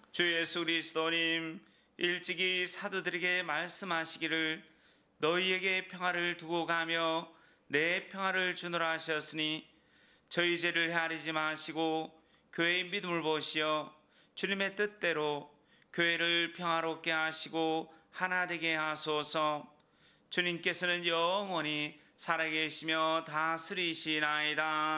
주 예수 그리스도님, 일찍이 사도들에게 말씀하시기를 너희에게 평화를 두고 가며 내 평화를 주노라 하셨으니 저희 죄를 헤아리지 마시고 교회의 믿음을 보시어 주님의 뜻대로 교회를 평화롭게 하시고 하나 되게 하소서. 주님께서는 영원히 살아계시며 다스리시나이다.